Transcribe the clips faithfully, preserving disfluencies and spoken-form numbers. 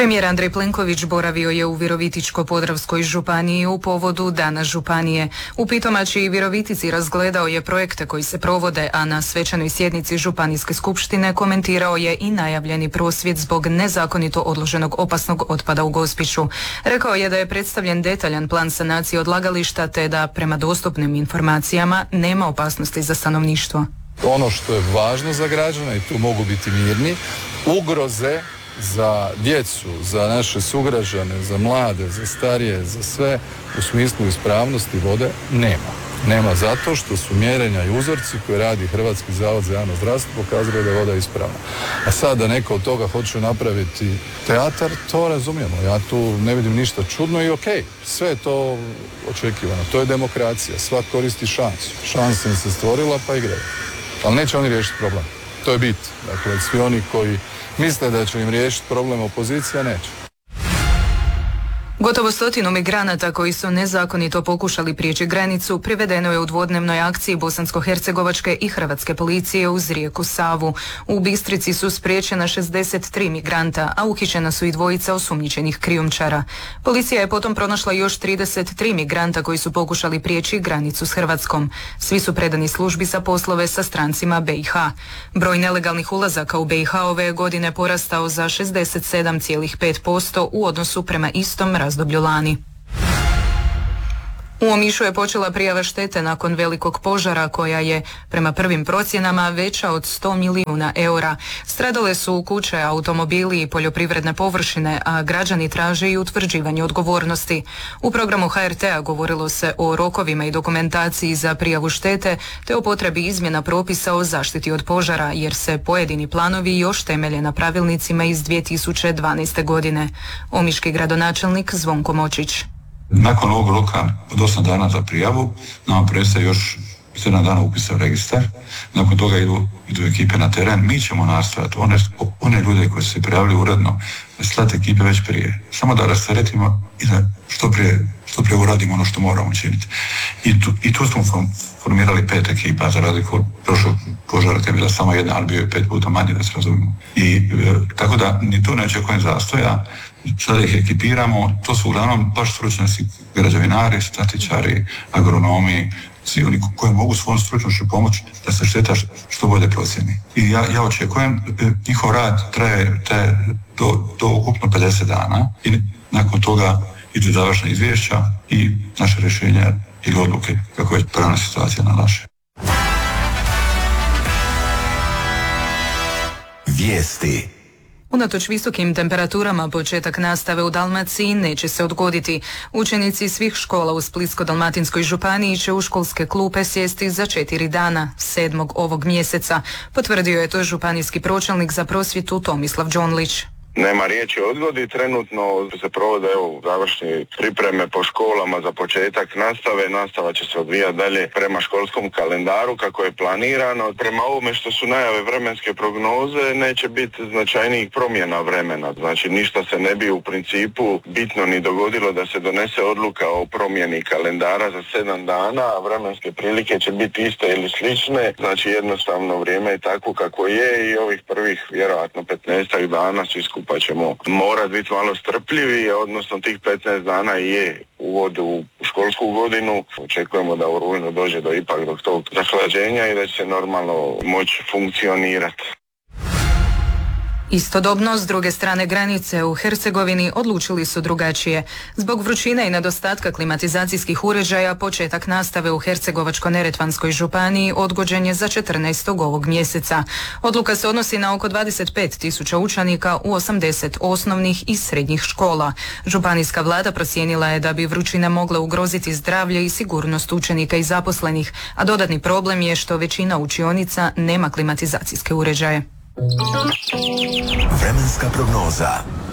Premijer Andrej Plenković boravio je u Virovitičko-podravskoj županiji u povodu Dana županije. U Pitomači i Virovitici razgledao je projekte koji se provode, a na svečanoj sjednici Županijske skupštine komentirao je i najavljeni prosvjed zbog nezakonito odloženog opasnog otpada u Gospiću. Rekao je da je predstavljen detaljan plan sanacije odlagališta te da prema dostupnim informacijama nema opasnosti za stanovništvo. Ono što je važno za građane, i tu mogu biti mirni, ugroze za djecu, za naše sugrađane, za mlade, za starije, za sve u smislu ispravnosti vode nema. Nema zato što su mjerenja i uzorci koje radi Hrvatski zavod za javno zdravstvo pokazali da je voda ispravna. A sad da neko od toga hoće napraviti teatar, to razumijemo. Ja tu ne vidim ništa čudno i okej, okay, sve je to očekivano. To je demokracija, svak koristi šansu. Šansa im se stvorila pa igraju. Ali neće oni riješiti problem. To je bit. Dakle, svi oni koji misle da će im riješiti problem opozicija, neće. Gotovo stotinu migranata koji su nezakonito pokušali prijeći granicu privedeno je u dvodnevnoj akciji bosansko-hercegovačke i hrvatske policije uz rijeku Savu. U Bistrici su spriječena šezdeset tri migranta, a uhićena su i dvojica osumnjičenih krijumčara. Policija je potom pronašla još trideset tri migranta koji su pokušali prijeći granicu s Hrvatskom. Svi su predani službi za poslove sa strancima B i H. Broj nelegalnih ulazaka u B i H ove godine porastao za šezdeset sedam zarez pet posto u odnosu prema istom razdoblju lani. U Omišu je počela prijava štete nakon velikog požara koja je, prema prvim procjenama, veća od sto milijuna eura. Stradale su kuće, automobili i poljoprivredne površine, a građani traže i utvrđivanje odgovornosti. U programu H R T-a govorilo se o rokovima i dokumentaciji za prijavu štete, te o potrebi izmjena propisa o zaštiti od požara, jer se pojedini planovi još temelje na pravilnicima iz dvije tisuće dvanaeste. godine. Omiški gradonačelnik Zvonko Močić. Nakon ovog roka od osam dana za prijavu, nama prestaje još sedam dana upisa u registar. Nakon toga idu, idu ekipe na teren. Mi ćemo nastojati one, one ljude koji su se prijavili uredno, slati ekipe već prije. Samo da rasteretimo i da što prije, što prije uradimo ono što moramo učiniti. I tu, i tu smo formirali pet ekipa za razliku od prošlog požara, je bila samo jedna, ali bio je pet puta manje, da se razumimo. I e, tako da ni tu ne očekujem zastoja. Sada ih ekipiramo, to su uglavnom baš stručnjaci, građevinari, statičari, agronomi, svi oni koji mogu svojom stručnošću pomoći da se šteta što bolje procjeni. I ja, ja očekujem, njihov rad traje, traje do, do ukupno pedeset dana i nakon toga idu završna izvješća i naše rješenja ili odluke kako je pravna situacija nalaže. Vijesti. Unatoč visokim temperaturama, početak nastave u Dalmaciji neće se odgoditi. Učenici svih škola u Splitsko-dalmatinskoj županiji će u školske klupe sjesti za četiri dana, sedmog ovog mjeseca. Potvrdio je to županijski pročelnik za prosvjetu Tomislav Đonlić. Nema riječi o odgodi, trenutno se provode evo, završne pripreme po školama za početak nastave. Nastava će se odvijati dalje prema školskom kalendaru kako je planirano. Prema ovome što su najave vremenske prognoze neće biti značajnijih promjena vremena. Znači ništa se ne bi u principu bitno ni dogodilo da se donese odluka o promjeni kalendara za sedam dana, a vremenske prilike će biti iste ili slične. Znači jednostavno vrijeme je tako kako je i ovih prvih vjerojatno petnaestak dana svi skupa pa ćemo morati biti malo strpljivi, odnosno tih petnaest dana je uvod u školsku godinu. Očekujemo da u rujnu dođe do ipak do tog zahlađenja i da će se normalno moći funkcionirati. Istodobno, s druge strane granice u Hercegovini odlučili su drugačije. Zbog vrućine i nedostatka klimatizacijskih uređaja, početak nastave u Hercegovačko-neretvanskoj županiji odgođen je za četrnaestog ovog mjeseca. Odluka se odnosi na oko dvadeset pet tisuća učenika u osamdeset osnovnih i srednjih škola. Županijska vlada procijenila je da bi vrućina mogla ugroziti zdravlje i sigurnost učenika i zaposlenih, a dodatni problem je što većina učionica nema klimatizacijske uređaje. Vremenska prognoza.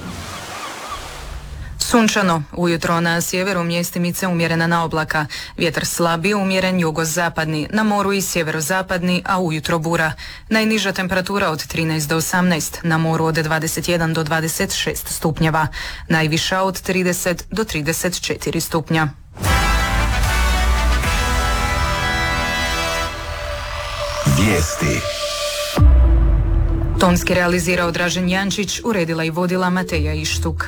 Sunčano, ujutro na sjeveru mjestimice umjerena na oblaka, vjetar slabiji umjeren jugozapadni, na moru i sjeverozapadni, a ujutro bura. Najniža temperatura od trinaest do osamnaest, na moru od dvadeset jedan do dvadeset šest stupnjeva, najviša od trideset do trideset četiri stupnja. Vijesti. Tonski realizirao Dražen Jančić, uredila i vodila Mateja Ištuk.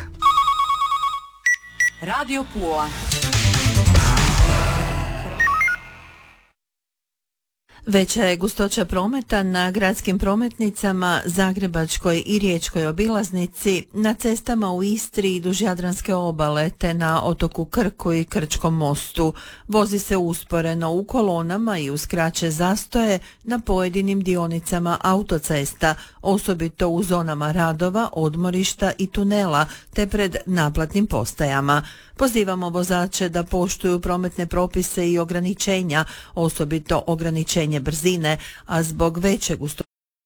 Radio Pula. Veća je gustoća prometa na gradskim prometnicama, Zagrebačkoj i Riječkoj obilaznici, na cestama u Istri i duž Jadranske obale, te na otoku Krku i Krčkom mostu. Vozi se usporeno u kolonama i uz kraće zastoje na pojedinim dionicama autocesta, osobito u zonama radova, odmorišta i tunela, te pred naplatnim postajama. Pozivamo vozače da poštuju prometne propise i ograničenja, osobito ograničenje brzine, a zbog većeg gustoće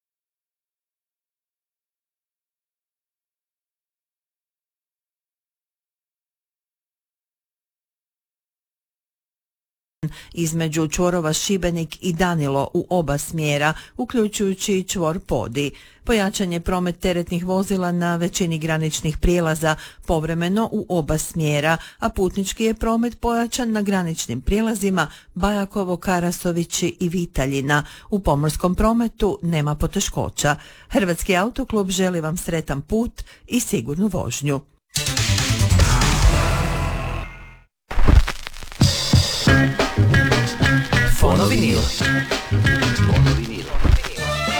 između čvorova Šibenik i Danilo u oba smjera, uključujući čvor Podi. Pojačan je promet teretnih vozila na većini graničnih prijelaza, povremeno u oba smjera, a putnički je promet pojačan na graničnim prijelazima Bajakovo, Karasovići i Vitaljina. U pomorskom prometu nema poteškoća. Hrvatski autoklub želi vam sretan put i sigurnu vožnju. Fonovinil.